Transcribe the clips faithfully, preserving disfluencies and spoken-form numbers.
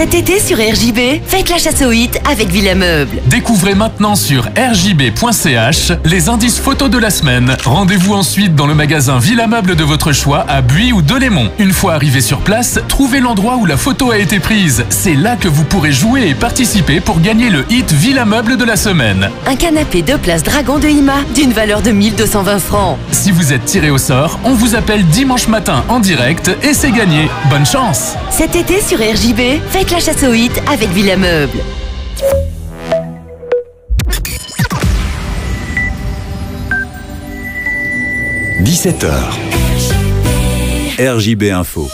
Cet été sur R J B, faites la chasse aux hits avec Villa Meubles. Découvrez maintenant sur r j b point c h les indices photos de la semaine. Rendez-vous ensuite dans le magasin Villa Meubles de votre choix à Buis ou Delémont. Une fois arrivé sur place, trouvez l'endroit où la photo a été prise. C'est là que vous pourrez jouer et participer pour gagner le hit Villa Meubles de la semaine. Un canapé deux places Dragon de Ima d'une valeur de mille deux cent vingt francs. Si vous êtes tiré au sort, on vous appelle dimanche matin en direct et c'est gagné. Bonne chance! Cet été sur R J B, faites la chasse aux hits avec Villa Meubles. dix-sept heures. R J B Info.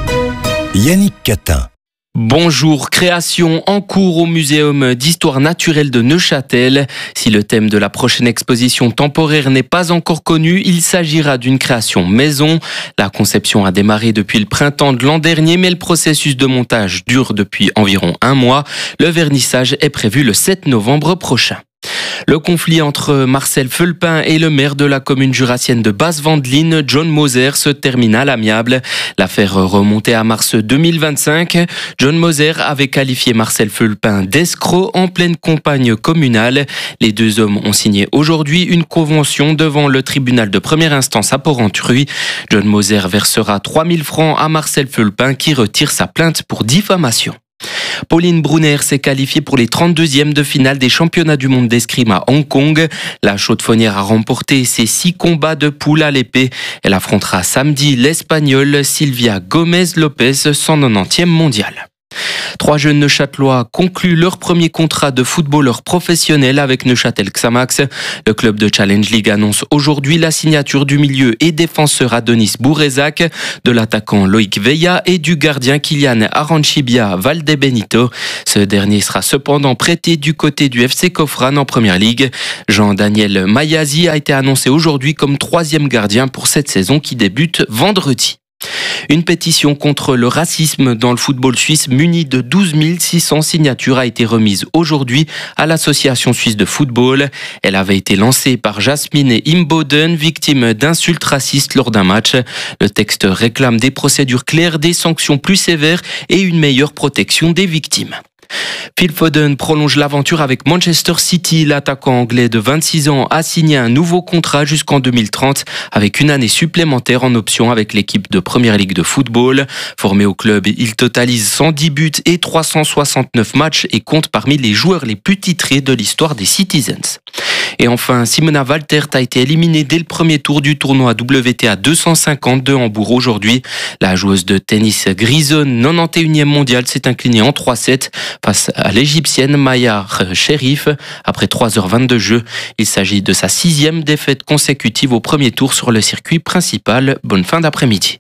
Yannick Catin. Bonjour, création en cours au Muséum d'Histoire Naturelle de Neuchâtel. Si le thème de la prochaine exposition temporaire n'est pas encore connu, il s'agira d'une création maison. La conception a démarré depuis le printemps de l'an dernier, mais le processus de montage dure depuis environ un mois. Le vernissage est prévu le sept novembre prochain. Le conflit entre Marcel Feulpin et le maire de la commune jurassienne de Basse-Vendeline, John Moser, se termine à l'amiable. L'affaire remontait à mars deux mille vingt-cinq. John Moser avait qualifié Marcel Feulpin d'escroc en pleine campagne communale. Les deux hommes ont signé aujourd'hui une convention devant le tribunal de première instance à Porrentruy. John Moser versera trois mille francs à Marcel Feulpin qui retire sa plainte pour diffamation. Pauline Brunner s'est qualifiée pour les trente-deuxièmes de finale des championnats du monde d'escrime à Hong Kong. La chaudefonnière a remporté ses six combats de poule à l'épée. Elle affrontera samedi l'Espagnole Silvia Gomez Lopez, cent quatre-vingtième mondiale. Trois jeunes Neuchâtelois concluent leur premier contrat de footballeur professionnel avec Neuchâtel Xamax. Le club de Challenge League annonce aujourd'hui la signature du milieu et défenseur Adonis Bourrezac, de l'attaquant Loïc Veilla et du gardien Kylian Aranchibia Valdebenito. Ce dernier sera cependant prêté du côté du F C Kofran en première ligue. Jean-Daniel Mayazi a été annoncé aujourd'hui comme troisième gardien pour cette saison qui débute vendredi. Une pétition contre le racisme dans le football suisse munie de douze mille six cents signatures a été remise aujourd'hui à l'Association suisse de football. Elle avait été lancée par Jasmine Imboden, victime d'insultes racistes lors d'un match. Le texte réclame des procédures claires, des sanctions plus sévères et une meilleure protection des victimes. Phil Foden prolonge l'aventure avec Manchester City. L'attaquant anglais de vingt-six ans a signé un nouveau contrat jusqu'en deux mille trente avec une année supplémentaire en option avec l'équipe de Première Ligue de football. Formé au club, il totalise cent dix buts et trois cent soixante-neuf matchs et compte parmi les joueurs les plus titrés de l'histoire des Citizens. Et enfin, Simona Waltert a été éliminée dès le premier tour du tournoi W T A deux cent cinquante de Hambourg aujourd'hui. La joueuse de tennis grisonne, quatre-vingt-onze e mondiale, s'est inclinée en trois sept face à l'égyptienne Maya Sherif après trois heures vingt de jeu. Il s'agit de sa sixième défaite consécutive au premier tour sur le circuit principal. Bonne fin d'après-midi.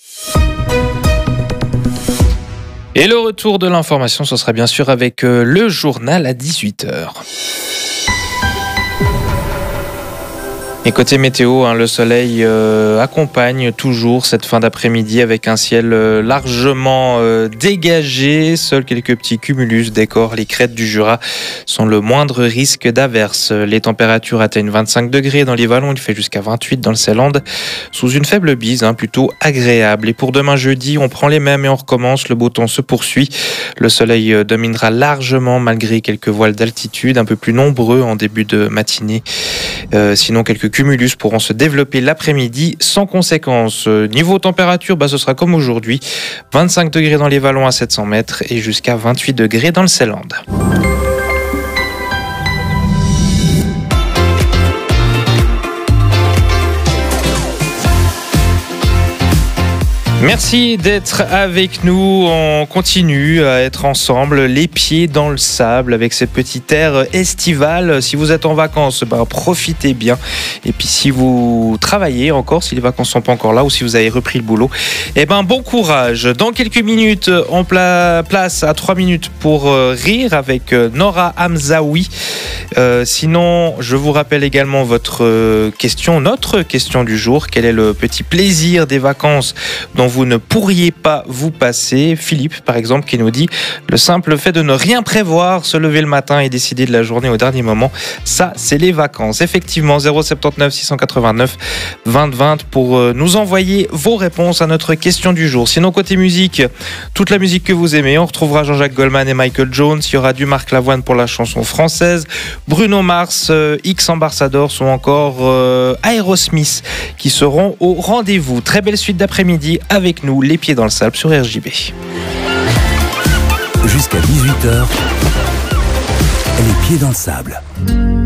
Et le retour de l'information, ce sera bien sûr avec le journal à dix-huit heures. Et côté météo, hein, le soleil euh, accompagne toujours cette fin d'après-midi avec un ciel euh, largement euh, dégagé. Seuls quelques petits cumulus décorent les crêtes du Jura sont le moindre risque d'averse. Les températures atteignent vingt-cinq degrés dans les vallons, il fait jusqu'à vingt-huit dans le Seeland, sous une faible bise, hein, plutôt agréable. Et pour demain jeudi, on prend les mêmes et on recommence, le beau temps se poursuit. Le soleil euh, dominera largement malgré quelques voiles d'altitude, un peu plus nombreux en début de matinée. Euh, sinon, quelques cumulus pourront se développer l'après-midi sans conséquence. Niveau température, bah, ce sera comme aujourd'hui, vingt-cinq degrés dans les vallons à sept cents mètres et jusqu'à vingt-huit degrés dans le Seeland. Merci d'être avec nous. On continue à être ensemble, les pieds dans le sable, avec cette petite air estivale. Si vous êtes en vacances, bah, profitez bien. Et puis si vous travaillez encore, si les vacances sont pas encore là ou si vous avez repris le boulot, eh ben bon courage. Dans quelques minutes, on pla- place à trois minutes pour euh, rire avec euh, Nora Hamzaoui. Euh, sinon, je vous rappelle également votre euh, question, notre question du jour. Quel est le petit plaisir des vacances dont vous vous ne pourriez pas vous passer. Philippe, par exemple, qui nous dit « Le simple fait de ne rien prévoir, se lever le matin et décider de la journée au dernier moment, ça, c'est les vacances. » Effectivement, zéro sept neuf six cent quatre-vingt-neuf vingt vingt pour nous envoyer vos réponses à notre question du jour. Sinon, côté musique, toute la musique que vous aimez, on retrouvera Jean-Jacques Goldman et Michael Jones. Il y aura du Marc Lavoine pour la chanson française, Bruno Mars, euh, X Ambassadors ou encore euh, Aerosmith qui seront au rendez-vous. Très belle suite d'après-midi avec nous, les pieds dans le sable sur R J B. Jusqu'à dix-huit heures, les pieds dans le sable.